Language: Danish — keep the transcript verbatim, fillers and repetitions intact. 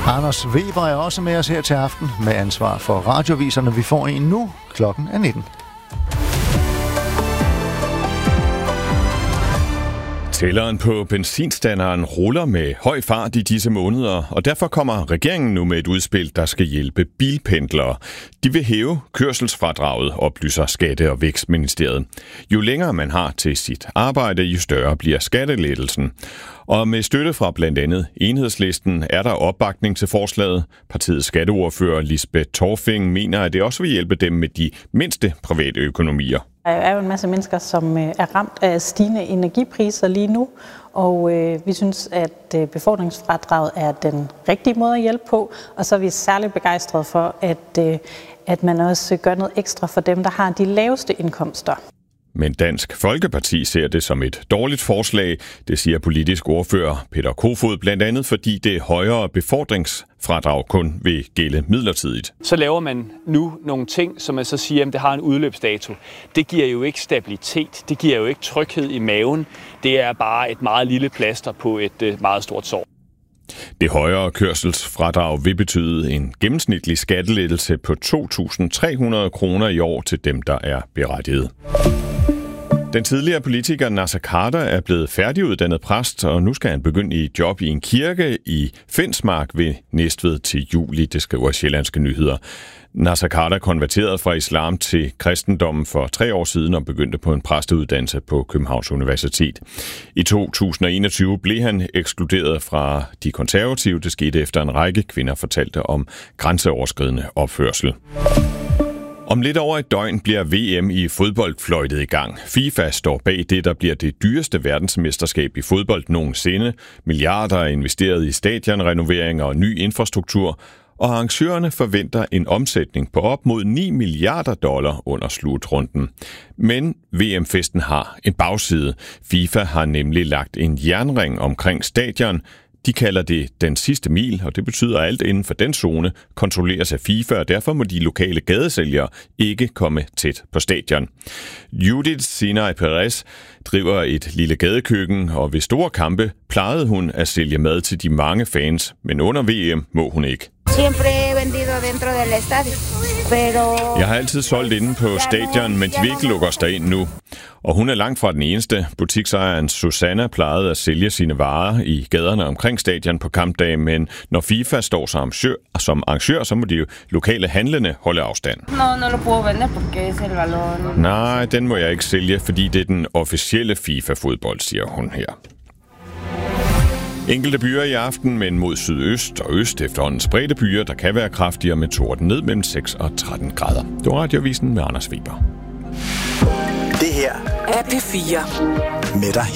Anders Weber er også med os her til aften med ansvar for radioviserne. Vi får en nu. Klokken er nitten. Tælleren på benzinstanderen ruller med høj fart i disse måneder, og derfor kommer regeringen nu med et udspil, der skal hjælpe bilpendlere. De vil hæve kørselsfradraget, oplyser Skatte- og Vækstministeriet. Jo længere man har til sit arbejde, jo større bliver skattelettelsen. Og med støtte fra blandt andet Enhedslisten er der opbakning til forslaget. Partiets skatteordfører Lisbeth Torfing mener, at det også vil hjælpe dem med de mindste private økonomier. Der er jo en masse mennesker, som er ramt af stigende energipriser lige nu, og øh, vi synes, at befordringsfradraget er den rigtige måde at hjælpe på, og så er vi særligt begejstrede for, at, øh, at man også gør noget ekstra for dem, der har de laveste indkomster. Men Dansk Folkeparti ser det som et dårligt forslag, det siger politisk ordfører Peter Kofod, blandt andet fordi det højere befordringsfradrag kun vil gælde midlertidigt. Så laver man nu nogle ting, som man så siger, at det har en udløbsdato. Det giver jo ikke stabilitet, det giver jo ikke tryghed i maven. Det er bare et meget lille plaster på et meget stort sår. Det højere kørselsfradrag vil betyde en gennemsnitlig skattelettelse på to tusind tre hundrede kroner i år til dem, der er berettiget. Den tidligere politiker Naser Khader er blevet færdiguddannet præst, og nu skal han begynde i job i en kirke i Fensmark ved Næstved til juli, det skriver Sjællandske Nyheder. Naser Khader konverterede fra islam til kristendommen for tre år siden og begyndte på en præsteuddannelse på Københavns Universitet. I to tusind og enogtyve blev han ekskluderet fra de konservative. Det skete efter en række kvinder fortalte om grænseoverskridende opførsel. Om lidt over et døgn bliver V M i fodbold fløjtet i gang. FIFA står bag det, der bliver det dyreste verdensmesterskab i fodbold nogensinde. Milliarder er investeret i stadionrenoveringer og ny infrastruktur, og arrangørerne forventer en omsætning på op mod ni milliarder dollar under slutrunden. Men V M-festen har en bagside. FIFA har nemlig lagt en jernring omkring stadion. De kalder det den sidste mil, og det betyder, at alt inden for den zone kontrolleres af FIFA, og derfor må de lokale gadesælgere ikke komme tæt på stadion. Judith Sinai Perez driver et lille gadekøkken, og ved store kampe plejede hun at sælge mad til de mange fans, men under V M må hun ikke. Jeg har altid solgt inde på stadion, men de vil ikke lukke os derind nu. Og hun er langt fra den eneste. Butiksejeren Susanna plejede at sælge sine varer i gaderne omkring stadion på kampdag, men når FIFA står som arrangør, som arrangør så må de jo lokale handlende holde afstand. Nej, den må jeg ikke sælge, fordi det er den officielle FIFA-fodbold, siger hun her. Enkelte byer i aften, men mod sydøst og øst efterhånden spredte byer, der kan være kraftigere med torden ned mellem seks og tretten grader. Det var Radiovisen med Anders Weber. Det her er P fire med dig